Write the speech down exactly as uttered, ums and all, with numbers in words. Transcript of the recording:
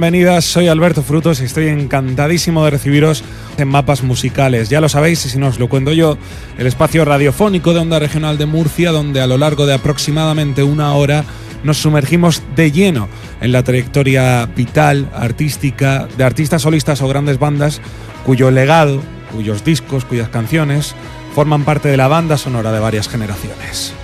bienvenidas. Soy Alberto Frutos y estoy encantadísimo de recibiros en Mapas Musicales. Ya lo sabéis, y si no os lo cuento yo, el espacio radiofónico de Onda Regional de Murcia, donde a lo largo de aproximadamente una hora nos sumergimos de lleno en la trayectoria vital, artística, de artistas solistas o grandes bandas cuyo legado, cuyos discos, cuyas canciones forman parte de la banda sonora de varias generaciones.